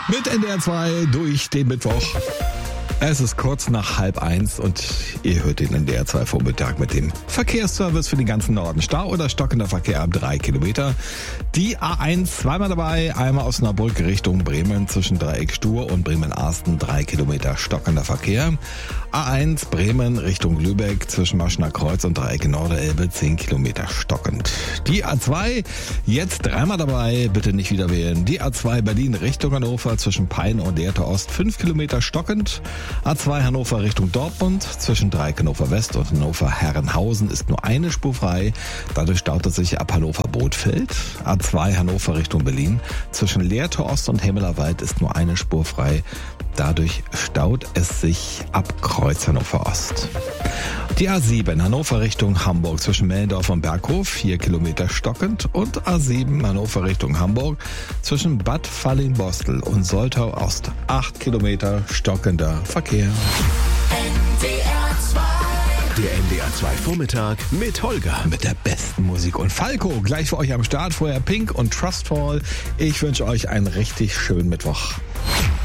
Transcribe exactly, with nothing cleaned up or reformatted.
Mit N D R zwei durch den Mittwoch. Es ist kurz nach halb eins und ihr hört den N D R zwei Vormittag mit dem Verkehrsservice für den ganzen Norden. Stau oder stockender Verkehr ab drei Kilometer. Die A eins zweimal dabei, einmal aus Osnabrück Richtung Bremen zwischen Dreieck Stur und Bremen-Arsten drei Kilometer stockender Verkehr. A eins Bremen Richtung Lübeck zwischen Maschener Kreuz und Dreieck Norderelbe zehn Kilometer stockend. Die A zwei jetzt dreimal dabei, bitte nicht wieder wählen. Die A zwei Berlin Richtung Hannover zwischen Peine und Lehrte Ost fünf Kilometer stockend. A zwei Hannover Richtung Dortmund zwischen Dreieck Hannover West und Hannover Herrenhausen ist nur eine Spur frei. Dadurch staut es sich ab Hannover Bothfeld. A zwei Hannover Richtung Berlin zwischen Lehrte Ost und Hemmelerwald ist nur eine Spur frei. Dadurch staut es sich ab Kreuz Hannover Ost. Die A sieben Hannover Richtung Hamburg zwischen Mellendorf und Berghof vier Kilometer stockend und A sieben Hannover Richtung Hamburg zwischen Bad Fallingbostel und Soltau Ost acht Kilometer stockender Verkehr. N D R zwei. Der N D R zwei Vormittag mit Holger. Mit der besten Musik und Falco gleich für euch am Start. Vorher Pink und Trustfall. Ich wünsche euch einen richtig schönen Mittwoch.